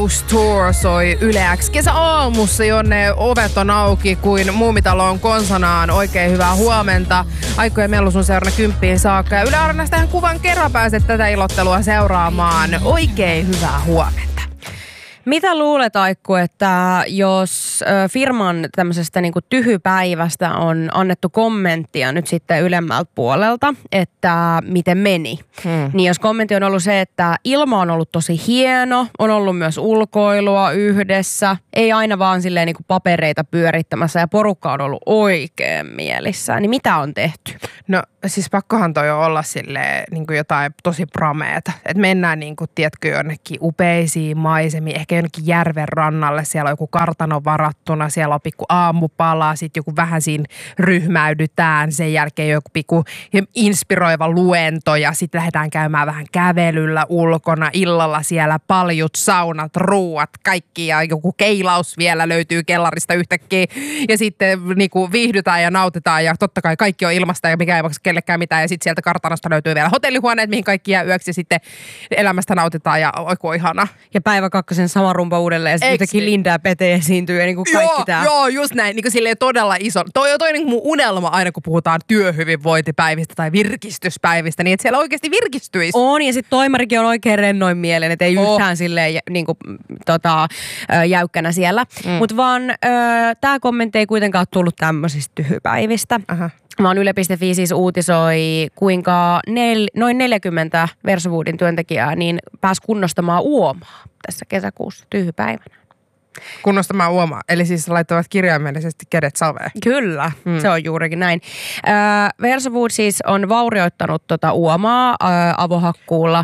Tour soi Yle X kesäaamussa, jonne ovet on auki kuin Muumitalo on konsanaan. Oikein hyvää huomenta. Aikkojen Mellu sun seurana 10 saakka. Ja Yle Areenasta ihan kuvan kerran pääset tätä ilottelua seuraamaan. Oikein hyvää huomenta. Mitä luulet, Aikku, että jos firman tämmöisestä niinku tyhypäivästä on annettu kommenttia nyt sitten ylemmältä puolelta, että miten meni, niin jos kommentti on ollut se, että ilma on ollut tosi hieno, on ollut myös ulkoilua yhdessä, ei aina vaan silleen niinku papereita pyörittämässä ja porukka on ollut oikein mielissään, niin mitä on tehty? No siis pakkohan toi olla silleen niinku jotain tosi prameeta. Että mennään niinku, tiedätkö, jonnekin upeisiin maisemiin, ehkä jonnekin järven rannalle, siellä on joku kartano varattuna, siellä on pikku aamupala, sitten joku vähän siinä ryhmäydytään, sen jälkeen joku pikku inspiroiva luento ja sitten lähdetään käymään vähän kävelyllä ulkona, illalla siellä paljut, saunat, ruuat, kaikki ja joku keilaus vielä löytyy kellarista yhtäkkiä ja sitten niinku viihdytään ja nautitaan ja totta kai kaikki on ilmasta ja mikä ei maksa kellekään mitään ja sitten sieltä kartanosta löytyy vielä hotellihuoneet, mihin kaikki jää yöksi ja sitten elämästä nautitaan ja oikein ihana. Ja päivä 2 sama rumpa uudelleen ja sitten yhtäkkiä Linda ja Pete esiintyy ja niin kuin kaikki tää. Joo, just näin. Niin kuin silleen todella iso. Toi on niin kuin mun unelma aina, kun puhutaan työhyvinvointipäivistä tai virkistyspäivistä, niin että siellä oikeasti virkistyisi. On, ja sitten toimarikin on oikein rennoin mielen, että ei yhtään silleen niin kuin, jäykkänä siellä. Mutta vaan tää kommentti ei kuitenkaan tullut tämmöisistä tyhypäivistä. Aha. Vaan Yle.fi siis uutisoi, kuinka noin 40 Versowoodin työntekijää niin pääsi kunnostamaan uomaa tässä kesäkuussa tyhjypäivänä. Kunnostamaan uomaa. Eli siis laittavat kirjaimellisesti kädet saveen. Kyllä, se on juurikin näin. Versowood siis on vaurioittanut uomaa avohakkuulla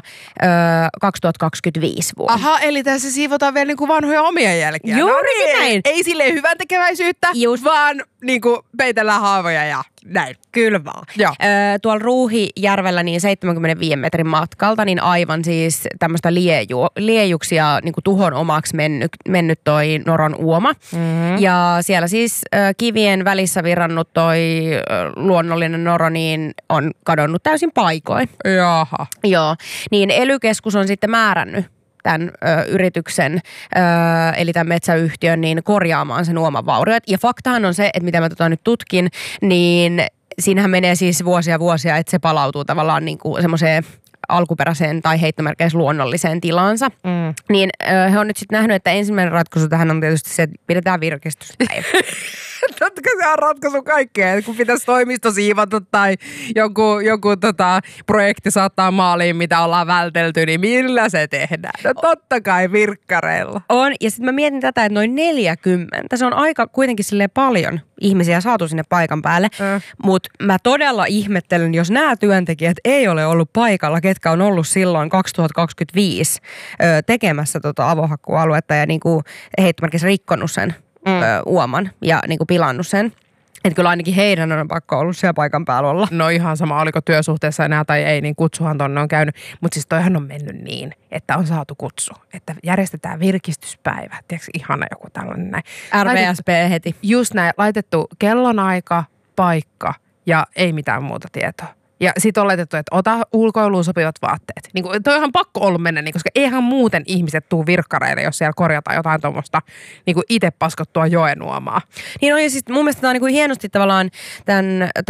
2025 vuonna. Aha, eli tässä siivotaan vielä niinku vanhoja omia jälkiä. Juuri näin. Ei silleen hyvän tekeväisyyttä, vaan niinku peitellään haavoja ja näin. Kyllä vaan. Tuolla Ruuhijärvellä niin 75 metrin matkalta niin aivan siis tämmöistä liejuksia niin kuin tuhon omaksi mennyt toi noron uoma. Mm-hmm. Ja siellä siis kivien välissä virrannut toi luonnollinen noro niin on kadonnut täysin paikoin. Jaha. Joo. Niin ELY-keskus on sitten määrännyt tämän yrityksen, eli tämän metsäyhtiön, niin korjaamaan sen uoman vauriot. Ja faktahan on se, että mitä mä nyt tutkin, niin siinähän menee siis vuosia, että se palautuu tavallaan niin kuin semmoiseen alkuperäiseen tai heittomerkeissä luonnolliseen tilansa. Niin he on nyt sitten nähnyt, että ensimmäinen ratkaisu tähän on tietysti se, että pidetään virkistyspäivä. Totta kai se on ratkaisu kaikkea, kun pitäisi toimisto siivota tai joku projekti saattaa maaliin, mitä ollaan vältelty, niin millä se tehdään? No totta kai virkkareilla. On, ja sitten mä mietin tätä, että noin 40, se on aika kuitenkin silleen paljon ihmisiä saatu sinne paikan päälle, mutta mä todella ihmettelen, jos nämä työntekijät ei ole ollut paikalla, ketkä on ollut silloin 2025 tekemässä avohakkualuetta ja niinku heittomerkissä rikkonut sen uoman ja niinku pilannut sen. Että kyllä ainakin heidän on pakko ollut siellä paikan päällä olla. No ihan sama, oliko työsuhteessa enää tai ei, niin kutsuhan tonne on käynyt. Mutta siis toihan on mennyt niin, että on saatu kutsu. Että järjestetään virkistyspäivä. Tiedätkö, ihana joku tällainen näin. RVSP heti. Just näin, laitettu kellonaika, paikka ja ei mitään muuta tietoa. Ja sit on laitettu, että ota ulkoiluun sopivat vaatteet. Niin toi on ihan pakko ollut mennä, niin, koska eihän muuten ihmiset tuu virkkareille, jos siellä korjataan jotain tuommoista niin itse paskottua joenuomaa. Niin on, ja siis mun mielestä tämä on niin kuin hienosti tavallaan tämän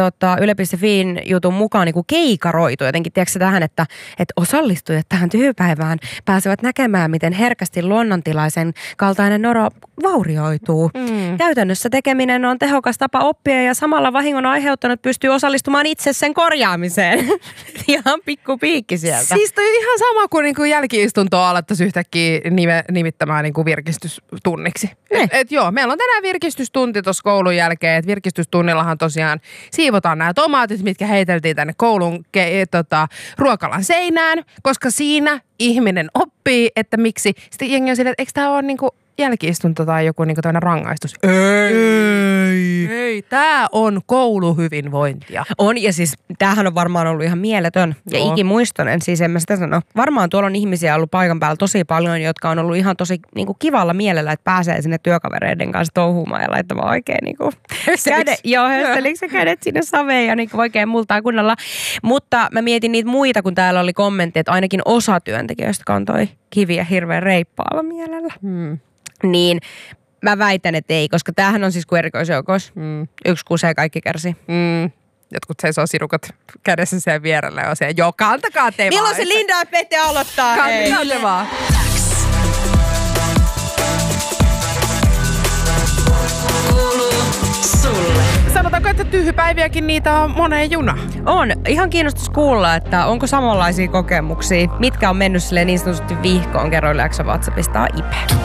Yle.fiin jutun mukaan niin kuin keikaroitu jotenkin, tiedätkö tähän, että osallistujat tähän tyhjypäivään pääsevät näkemään, miten herkästi luonnontilaisen kaltainen noro vaurioituu. Käytännössä tekeminen on tehokas tapa oppia ja samalla vahingon aiheuttanut pystyy osallistumaan itse sen korjaamiseen. Ihan pikku piikki sieltä. Siis toi ihan sama kuin niinku jälki-istuntoa alettaisiin yhtäkkiä nimittämään niinku virkistystunniksi. Joo, meillä on tänään virkistystunti tuossa koulun jälkeen. Et virkistystunnillahan tosiaan siivotaan nämä tomaatit, mitkä heiteltiin tänne koulun ruokalan seinään, koska siinä ihminen oppii, että miksi. Sitten jengi on silleen, että eikö tämä ole niinku jälki-istunto tai joku niinku tämmöinen rangaistus. Ei. Tää on kouluhyvinvointia. On, ja siis tämähän on varmaan ollut ihan mieletön ja ikimuistoinen, siis en mä sitä sano. Varmaan tuolla on ihmisiä ollut paikan päällä tosi paljon, jotka on ollut ihan tosi niinku kivalla mielellä, että pääsee sinne työkavereiden kanssa touhumaan ja laittamaan oikein niinku hösteliksi ja kädet sinne saveen ja niinku oikein multaa kunnolla. Mutta mä mietin niitä muita, kun täällä oli kommentti, että ainakin osa työntekijöistä kantoi kiviä hirveän reippaalla mielellä. Niin mä väitän, että ei, koska tämähän on siis kuin erikoisjoukos. Yksi kusee, kaikki kärsii. Jotkut seisoo sirukat kädessä sen vierellä ja on siellä, joo, kantakaa te milloin se Linda ja Pete aloittaa? Kantakaa te vaan. Sanotaanko, että tyhjypäiviäkin niitä on moneen juna? On. Ihan kiinnostus kuulla, että onko samanlaisia kokemuksia. Mitkä on mennyt silleen niin sanotusti vihkoon, kerroille jakso WhatsAppista IPE.